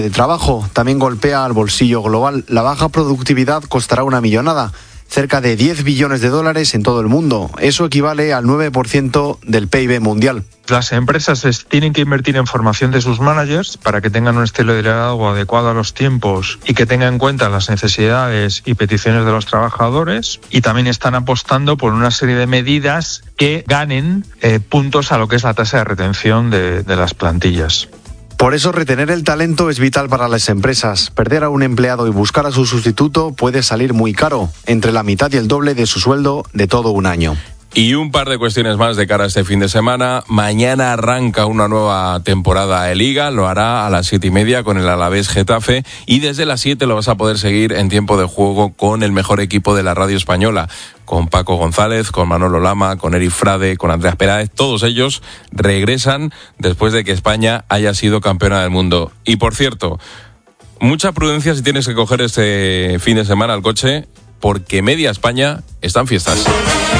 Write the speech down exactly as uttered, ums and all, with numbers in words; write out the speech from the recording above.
El trabajo también golpea al bolsillo global. La baja productividad costará una millonada, cerca de diez billones de dólares en todo el mundo. Eso equivale al nueve por ciento del P I B mundial. Las empresas tienen que invertir en formación de sus managers para que tengan un estilo de liderazgo adecuado a los tiempos y que tengan en cuenta las necesidades y peticiones de los trabajadores, y también están apostando por una serie de medidas que ganen eh, puntos a lo que es la tasa de retención de, de las plantillas. Por eso retener el talento es vital para las empresas. Perder a un empleado y buscar a su sustituto puede salir muy caro, entre la mitad y el doble de su sueldo de todo un año. Y un par de cuestiones más de cara a este fin de semana. Mañana arranca una nueva temporada de Liga, lo hará a las siete y media con el Alavés Getafe, y desde las siete lo vas a poder seguir en tiempo de juego con el mejor equipo de la radio española, con Paco González, con Manolo Lama, con Eric Frade, con Andreas Peráez. Todos ellos regresan después de que España haya sido campeona del mundo. Y por cierto, mucha prudencia si tienes que coger este fin de semana el coche, porque media España está en fiestas.